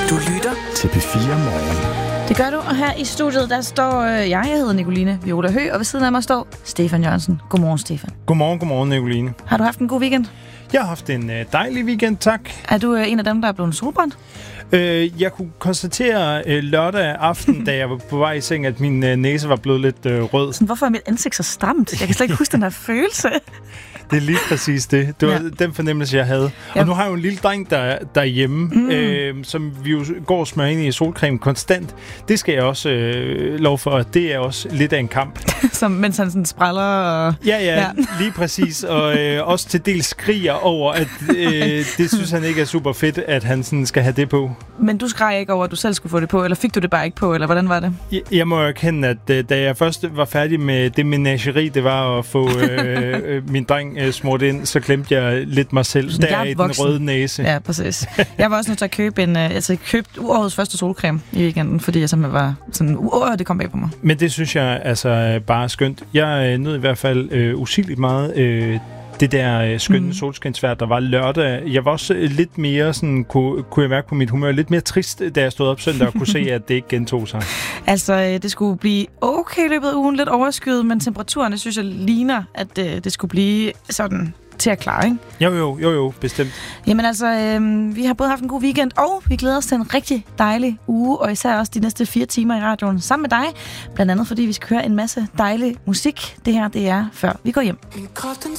Du lytter til P4 Morgen. Det gør du, og her i studiet, der står jeg hedder Nicoline Viola Høgh, og ved siden af mig står Stefan Jørgensen. Godmorgen, Stefan. Godmorgen, Nicoline. Har du haft en god weekend? Jeg har haft en dejlig weekend, tak. Er du en af dem, der er blevet solbrændt? Jeg kunne konstatere lørdag aften, da jeg var på vej i seng, at min næse var blevet lidt rød. Sådan, hvorfor er mit ansigt så stramt? Jeg kan slet ikke huske den her følelse. Det er lige præcis det. Det var den fornemmelse, jeg havde. Og nu har jeg jo en lille dreng derhjemme, som vi jo går og smører ind i solcreme konstant. Det skal jeg også lov for, at det er også lidt af en kamp. Som mens han sådan spræller og... Ja, lige præcis. Og også til dels skriger over, at det synes han ikke er super fedt, at han sådan skal have det på. Men du skreg ikke over, at du selv skulle få det på, eller fik du det bare ikke på, eller hvordan var det? Jeg må erkende, at da jeg først var færdig med det menageri, det var at få min dreng smurt ind, så glemte jeg lidt mig selv der i den røde næse. Ja, præcis. Jeg var også nødt til at købe årets første solcreme i weekenden, fordi jeg simpelthen var sådan, det kom bag på mig. Men det synes jeg altså bare er skønt. Jeg nød i hvert fald usigeligt meget det der skønne solskinsvejr, der var lørdag. Jeg var også lidt mere sådan, kunne jeg mærke på mit humør, lidt mere trist, da jeg stod op søndag og kunne se, at det ikke gentog sig. Altså, det skulle blive okay i løbet af ugen, lidt overskyet, men temperaturerne synes jeg ligner, at det skulle blive sådan til at klare, ikke? Jo, bestemt. Jamen altså, vi har både haft en god weekend, og vi glæder os til en rigtig dejlig uge, og især også de næste 4 timer i radioen sammen med dig. Blandt andet fordi vi skal høre en masse dejlig musik. Det her, det er før vi går hjem. Min krop, den